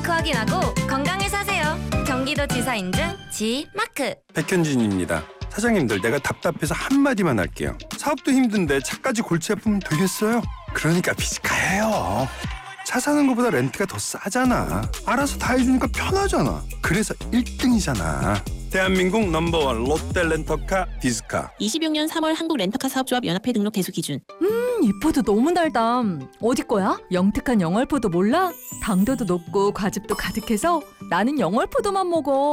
마크 확인하고 건강을 사세요. 경기도지사 인증 G마크. 백현진입니다. 사장님들, 내가 답답해서 한마디만 할게요. 사업도 힘든데 차까지 골치 아프면 되겠어요? 그러니까 비즈카예요. 차 사는 것보다 렌트가 더 싸잖아. 알아서 다 해주니까 편하잖아. 그래서 1등이잖아. 대한민국 넘버원 롯데 렌터카 비즈카. 26년 3월 한국 렌터카 사업조합 연합회 등록 대수 기준. 이 포도 너무 달다. 어디 거야? 영특한 영월포도 몰라? 당도도 높고 과즙도 가득해서 나는 영월포도만 먹어.